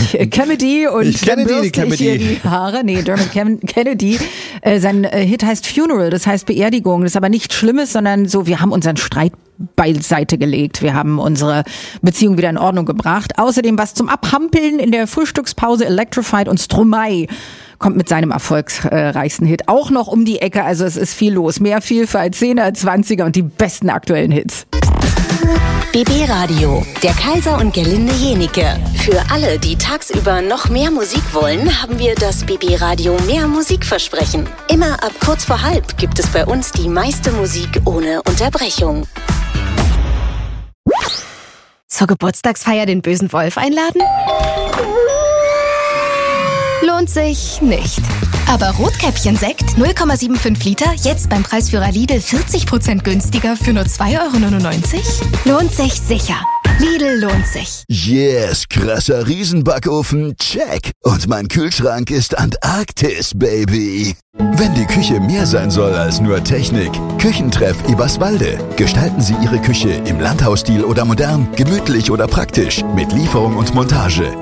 Kennedy und dann bürste ich hier die Haare. Nee, Dermot Kennedy. Sein Hit heißt Funeral, das heißt Beerdigung. Das ist aber nichts Schlimmes, sondern so, wir haben unseren Streit beiseite gelegt. Wir haben unsere Beziehung wieder in Ordnung gebracht. Außerdem was zum Abhampeln in der Frühstückspause, Electrified und Stromae kommt mit seinem erfolgreichsten Hit auch noch um die Ecke. Also es ist viel los. Mehr Vielfalt, 10er, 20er und die besten aktuellen Hits. BB Radio, der Kaiser und Gerlinde Jenike. Für alle, die tagsüber noch mehr Musik wollen, haben wir das BB Radio mehr Musikversprechen. Immer ab kurz vor halb gibt es bei uns die meiste Musik ohne Unterbrechung. Zur Geburtstagsfeier den bösen Wolf einladen? Lohnt sich nicht. Aber Rotkäppchen-Sekt 0,75 Liter, jetzt beim Preisführer Lidl 40% günstiger für nur 2,99 €? Lohnt sich sicher. Lidl lohnt sich. Yes, krasser Riesenbackofen, check. Und mein Kühlschrank ist Antarktis, Baby. Wenn die Küche mehr sein soll als nur Technik, Küchentreff Eberswalde. Gestalten Sie Ihre Küche im Landhausstil oder modern, gemütlich oder praktisch, mit Lieferung und Montage.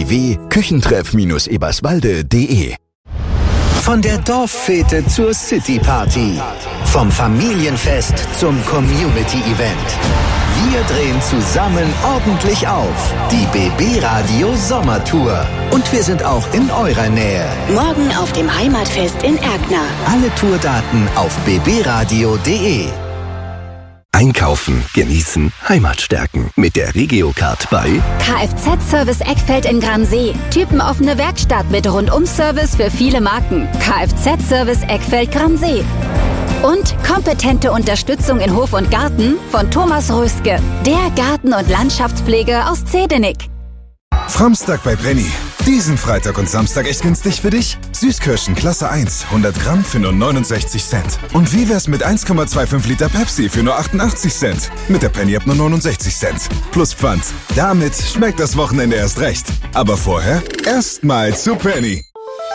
www.küchentreff-eberswalde.de. Von der Dorffete zur Cityparty. Vom Familienfest zum Community-Event. Wir drehen zusammen ordentlich auf. Die BB Radio Sommertour. Und wir sind auch in eurer Nähe. Morgen auf dem Heimatfest in Erkner. Alle Tourdaten auf bbradio.de. Einkaufen, genießen, Heimat stärken. Mit der Regiocard bei Kfz-Service Eckfeld in Gransee. Typenoffene Werkstatt mit Rundum-Service für viele Marken. Kfz-Service Eckfeld Gransee. Und kompetente Unterstützung in Hof und Garten von Thomas Röske. Der Garten- und Landschaftspflege aus Zedenik. Framstag bei Penny. Diesen Freitag und Samstag echt günstig für dich? Süßkirschen Klasse 1, 100 Gramm für nur 69 Cent. Und wie wär's mit 1,25 Liter Pepsi für nur 88 Cent? Mit der Penny ab nur 69 Cent. Plus Pfand. Damit schmeckt das Wochenende erst recht. Aber vorher erstmal zu Penny.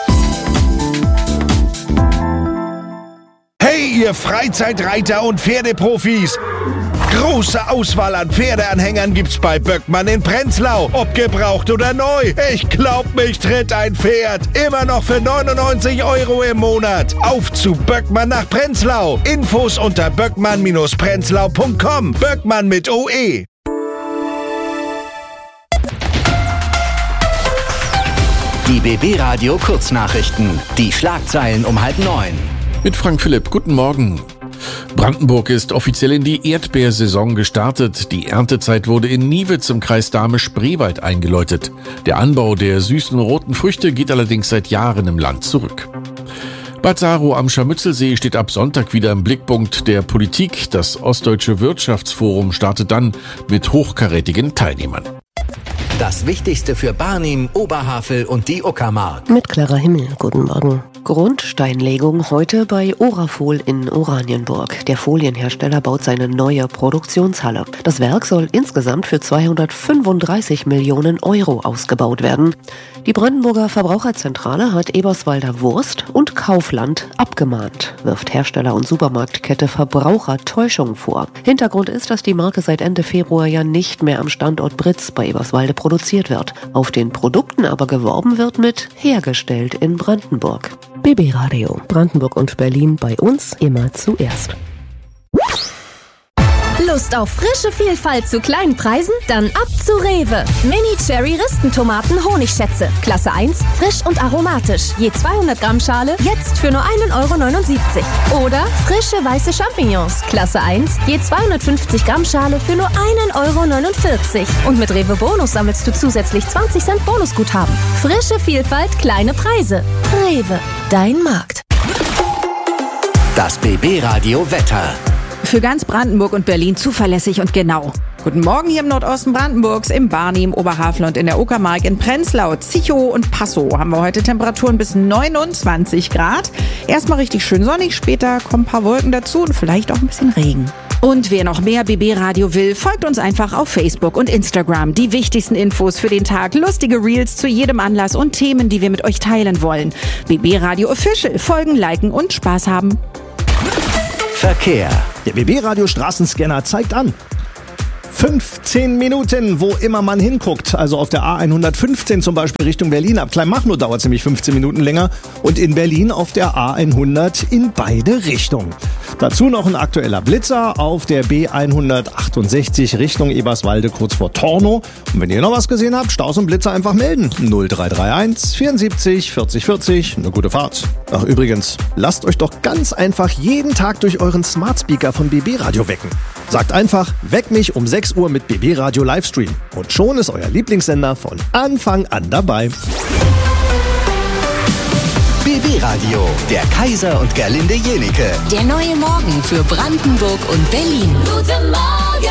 Hey, ihr Freizeitreiter und Pferdeprofis! Große Auswahl an Pferdeanhängern gibt's bei Böckmann in Prenzlau. Ob gebraucht oder neu. Ich glaub, mich tritt ein Pferd. Immer noch für 99 € im Monat. Auf zu Böckmann nach Prenzlau. Infos unter böckmann-prenzlau.com. Böckmann mit OE. Die BB Radio Kurznachrichten. Die Schlagzeilen um 8:30. Mit Frank Philipp, guten Morgen. Brandenburg ist offiziell in die Erdbeersaison gestartet. Die Erntezeit wurde in Niewitz im Kreis Dahme-Spreewald eingeläutet. Der Anbau der süßen roten Früchte geht allerdings seit Jahren im Land zurück. Bad Saro am Scharmützelsee steht ab Sonntag wieder im Blickpunkt der Politik. Das Ostdeutsche Wirtschaftsforum startet dann mit hochkarätigen Teilnehmern. Das Wichtigste für Barnim, Oberhavel und die Uckermark. Mit Clara Himmel, guten Morgen. Grundsteinlegung heute bei Orafol in Oranienburg. Der Folienhersteller baut seine neue Produktionshalle. Das Werk soll insgesamt für 235 Millionen € ausgebaut werden. Die Brandenburger Verbraucherzentrale hat Eberswalder Wurst und Kaufland abgemahnt, wirft Hersteller und Supermarktkette Verbrauchertäuschung vor. Hintergrund ist, dass die Marke seit Ende Februar ja nicht mehr am Standort Britz bei Eberswalde produziert wird. Auf den Produkten aber geworben wird mit hergestellt in Brandenburg. BB Radio, Brandenburg und Berlin bei uns immer zuerst. Lust auf frische Vielfalt zu kleinen Preisen? Dann ab zu Rewe. Mini-Cherry-Ristentomaten Honigschätze. Klasse 1, frisch und aromatisch. Je 200 Gramm Schale, jetzt für nur 1,79 € Oder frische weiße Champignons. Klasse 1, je 250 Gramm Schale für nur 1,49 € Und mit Rewe Bonus sammelst du zusätzlich 20 Cent Bonusguthaben. Frische Vielfalt, kleine Preise. Rewe, dein Markt. Das BB Radio Wetter. Für ganz Brandenburg und Berlin zuverlässig und genau. Guten Morgen hier im Nordosten Brandenburgs, im Barnim, Oberhavel und in der Uckermark, in Prenzlau, Zichow und Passow haben wir heute Temperaturen bis 29 Grad. Erstmal richtig schön sonnig, später kommen ein paar Wolken dazu und vielleicht auch ein bisschen Regen. Und wer noch mehr BB Radio will, folgt uns einfach auf Facebook und Instagram. Die wichtigsten Infos für den Tag, lustige Reels zu jedem Anlass und Themen, die wir mit euch teilen wollen. BB Radio Official, folgen, liken und Spaß haben. Verkehr. Der BB Radio Straßenscanner zeigt an. 15 Minuten, wo immer man hinguckt. Also auf der A115 zum Beispiel Richtung Berlin. Ab Kleinmachnow dauert es nämlich 15 Minuten länger. Und in Berlin auf der A100 in beide Richtungen. Dazu noch ein aktueller Blitzer auf der B168 Richtung Eberswalde kurz vor Tornow. Und wenn ihr noch was gesehen habt, Staus und Blitzer einfach melden. 0331 74 40 40. Eine gute Fahrt. Ach übrigens, lasst euch doch ganz einfach jeden Tag durch euren Smart Speaker von BB Radio wecken. Sagt einfach, weck mich um 6 Uhr mit BB Radio Livestream. Und schon ist euer Lieblingssender von Anfang an dabei. BB Radio, der Kaiser und Gerlinde Jenike. Der neue Morgen für Brandenburg und Berlin. Guten Morgen!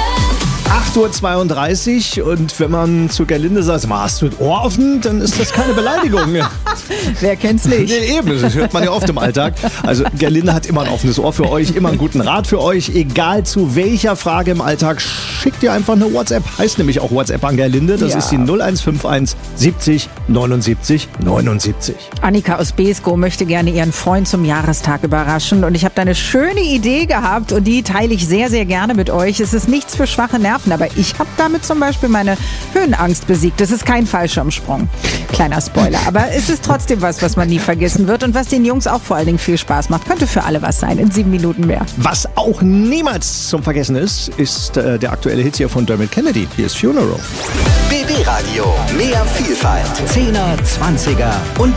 8.32 Uhr und wenn man zu Gerlinde sagt, hast du das Ohr offen, dann ist das keine Beleidigung. Wer kennt's nicht? Nee, eben, das hört man ja oft im Alltag. Also Gerlinde hat immer ein offenes Ohr für euch, immer einen guten Rat für euch, egal zu welcher Frage im Alltag, schickt ihr einfach eine WhatsApp, heißt nämlich auch WhatsApp an Gerlinde, das ist die 0151 70 79 79. Annika aus Beeskow möchte gerne ihren Freund zum Jahrestag überraschen und ich habe da eine schöne Idee gehabt und die teile ich sehr, sehr gerne mit euch. Es ist nichts für schwache Nerven, aber ich habe damit zum Beispiel meine Höhenangst besiegt. Das ist kein Fallschirmsprung. Kleiner Spoiler. Aber es ist trotzdem was man nie vergessen wird und was den Jungs auch vor allen Dingen viel Spaß macht. Könnte für alle was sein. In 7 Minuten mehr. Was auch niemals zum Vergessen ist der aktuelle Hit hier von Dermot Kennedy. Hier ist Funeral. BB Radio, mehr Vielfalt. 10er, 20er und